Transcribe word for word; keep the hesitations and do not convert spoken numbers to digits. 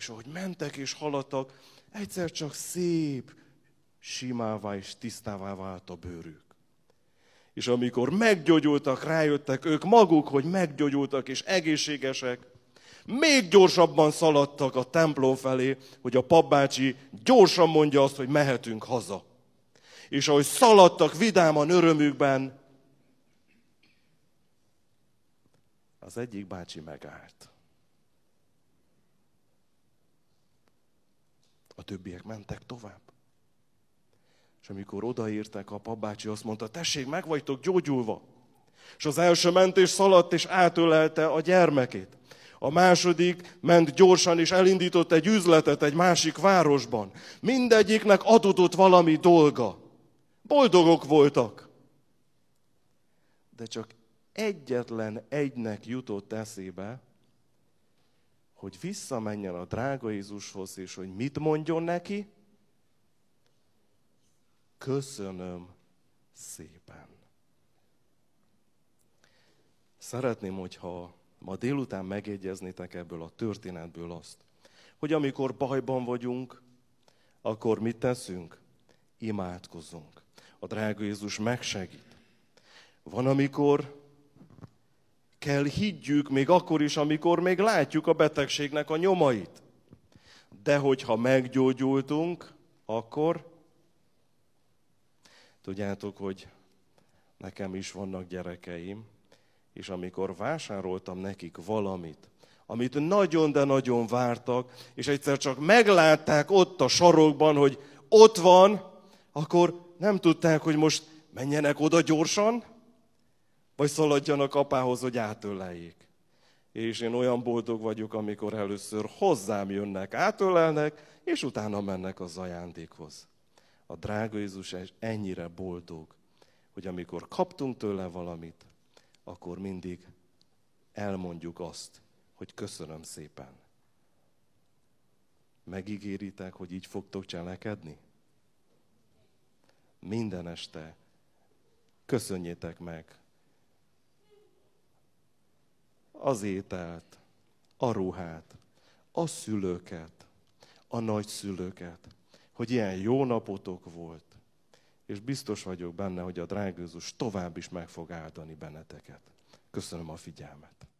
És ahogy mentek és haladtak, egyszer csak szép, simává és tisztává vált a bőrük. És amikor meggyógyultak, rájöttek ők maguk, hogy meggyógyultak és egészségesek, még gyorsabban szaladtak a templom felé, hogy a papbácsi gyorsan mondja azt, hogy mehetünk haza. És ahogy szaladtak vidáman örömükben, az egyik bácsi megállt. A többiek mentek tovább. És amikor odaértek, a papbácsi azt mondta, tessék, meg vagytok gyógyulva. És az első ment és szaladt és átölelte a gyermekét. A második ment gyorsan és elindított egy üzletet egy másik városban. Mindegyiknek adódott valami dolga. Boldogok voltak. De csak egyetlen egynek jutott eszébe, hogy visszamenjen a drága Jézushoz, és hogy mit mondjon neki? Köszönöm szépen. Szeretném, hogyha ma délután megjegyeznétek ebből a történetből azt, hogy amikor bajban vagyunk, akkor mit teszünk? Imádkozunk. A drága Jézus megsegít. Van, amikor kell higgyük, még akkor is, amikor még látjuk a betegségnek a nyomait. De hogyha meggyógyultunk, akkor tudjátok, hogy nekem is vannak gyerekeim, és amikor vásároltam nekik valamit, amit nagyon, de nagyon vártak, és egyszer csak meglátták ott a sarokban, hogy ott van, akkor nem tudták, hogy most menjenek oda gyorsan, vagy szaladjanak apához, hogy átöleljék. És én olyan boldog vagyok, amikor először hozzám jönnek, átölelnek, és utána mennek az ajándékhoz. A drága Jézus ennyire boldog, hogy amikor kaptunk tőle valamit, akkor mindig elmondjuk azt, hogy köszönöm szépen. Megígéritek, hogy így fogtok cselekedni? Minden este köszönjétek meg az ételt, a ruhát, a szülőket, a nagyszülőket, hogy ilyen jó napotok volt. És biztos vagyok benne, hogy a drága Jézus tovább is meg fog áldani benneteket. Köszönöm a figyelmet.